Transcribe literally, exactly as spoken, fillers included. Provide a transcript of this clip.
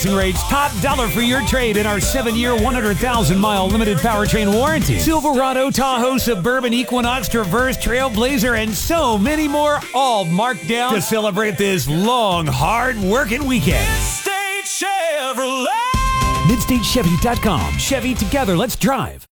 Rates top dollar for your trade in our seven-year, one hundred thousand mile limited powertrain warranty. Silverado, Tahoe, Suburban, Equinox, Traverse, Trailblazer, and so many more, all marked down to celebrate this long, hard-working weekend. Midstate Chevrolet. Midstate Chevy dot com. Chevy, together, let's drive.